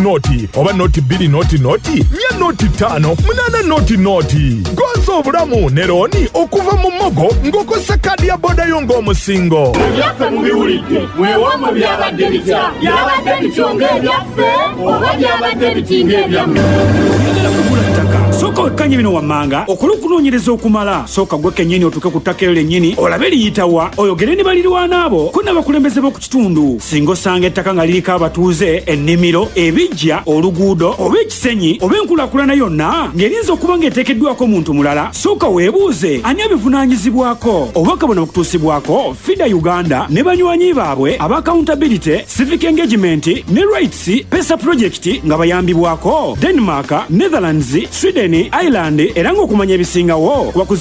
noti oba noti 2 noti nya noti 5 8 noti gonza obulamu ne looni okuva mu mmogo ng'okozesa kaadi ya boda yo ng'omusingo. Ebyaffe mubiwulidde mwewomwe byabadde bitya byabadde bityonga ebyaffe oba byabadde bitinga ebyammwe. Oyagala kugula ttaka sooka wekkanye bino wammanga okunoonyereza okumala sooka gwe kennyini otuuke ku ttaka eryo lennyini olabe liyitawa oyogere ne balirwana abo ko n'abakulembeze b'oku kitundu singa osanga ettaka nga liriko abatuuze ennimiro ebijja oluguudo oba ekisenyi oba enkulaakulana yonna ng'erinza okuba ng'eteekeddwako omuntu mulala sooka weebuuze ani abivunaanyizibwako obubaka buno bukutuusibwako FIDA Uganda ne banywanyi baabwe aba accountability civic engagement ne rights pesa project nga bayambibwako Denmark, Netherlands, Sweden, Ireland era ng'okumanya ebisingawo kuba ku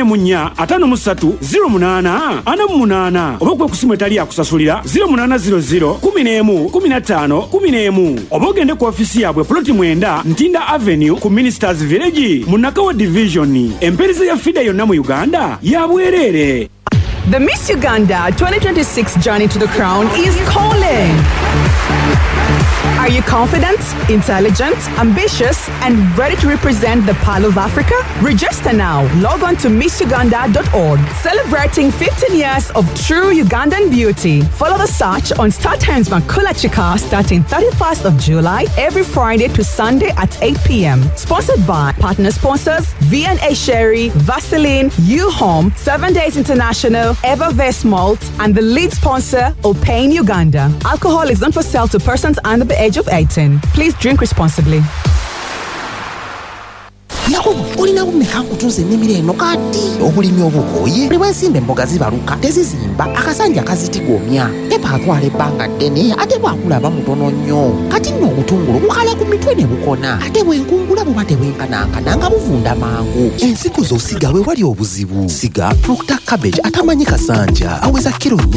0-4-53-08-48 oba kwe kusimu etali yakusasulira 0800 11 15 11 oba ogende ku ofisi yaabwe Ploti 9 Ntinda Avenue ku Ministers Village mu Nakawa Division. Empeereza ya FIDA yonna mu Uganda ya bwereere. The Miss Uganda 2026 journey to the crown is calling. Are you confident, intelligent, ambitious, and ready to represent the Pearl of Africa? Register now. Log on to MissUganda.org. Celebrating 15 years of true Ugandan beauty. Follow the search on Star Times Makula Chika starting 31st of July every Friday to Sunday at 8 p.m. Sponsored by partner sponsors V&A Sherry, Vaseline, U-Home, 7 Days International, Evervest Malt, and the lead sponsor, Opain Uganda. Alcohol is not for sale to persons under the age of 18. Please drink responsibly. Yakobo olina kumeka kutunza ennimiro eno kati obulimi obukoye buli bwesimba emboga zibaluka tezizimba akasanja akazitigomya pepa atwala ebbanga ddene ate bwakulaba mutono nnyo kati nno obutungulu bukala ku mitwe ne bukona ate bwenkungula buba tebwenkanankana nga buvunda mangu ensigo z'osiga we wali obuzibu siga Proctor Cabbage atamanyi kasanja aweza kiro